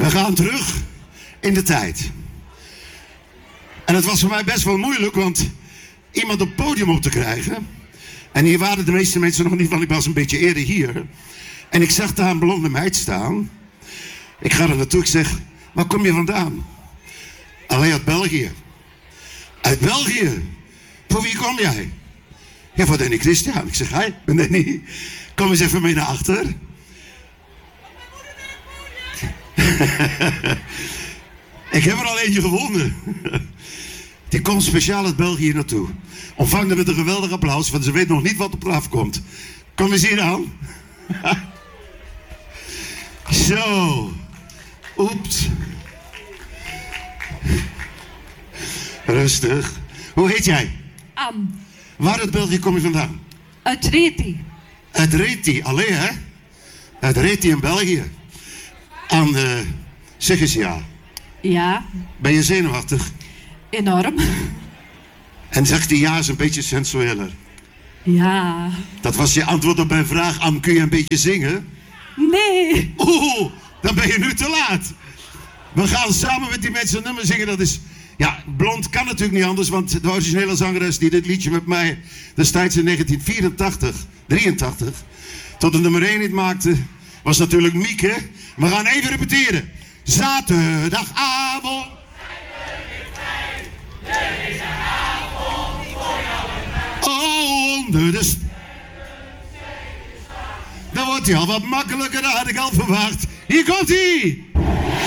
We gaan terug in de tijd. En het was voor mij best wel moeilijk, want iemand op het podium op te krijgen. En hier waren de meeste mensen nog niet, want ik was een beetje eerder hier. En ik zag daar een blonde meid staan. Ik ga er naartoe, ik zeg, waar kom je vandaan? Alleen uit België. Uit België? Voor wie kom jij? Ja, voor Danny Christian. Ik zeg, hi, ik ben Danny. Kom eens even mee naar achter. Ik heb er al eentje gevonden. Die komt speciaal uit België naartoe. Ontvang hem met een geweldig applaus, want ze weet nog niet wat op haar afkomt. Kom eens hier aan. Zo. Oeps. Rustig. Hoe heet jij? Anne. Waar uit België kom je vandaan? Uit Reti. Uit Reti, alleen hè? Uit Reti in België. Anne, zeg eens ja. Ja, Ben je zenuwachtig? enorm. En zegt die ja is een beetje sensueler. Ja. Dat was je antwoord op mijn vraag. Anne, kun je een beetje zingen? Nee. Oeh, dan ben je nu te laat. We gaan samen met die mensen een nummer zingen. Dat is... Ja, blond kan natuurlijk niet anders. Want de originele zangeres die dit liedje met mij destijds in 1983 tot de nummer 1 hit maakte, was natuurlijk Mieke. We gaan even repeteren. Zaterdagavond. Oh, onder de dan wordt hij al wat makkelijker, dat had ik al verwacht. Hier komt hij!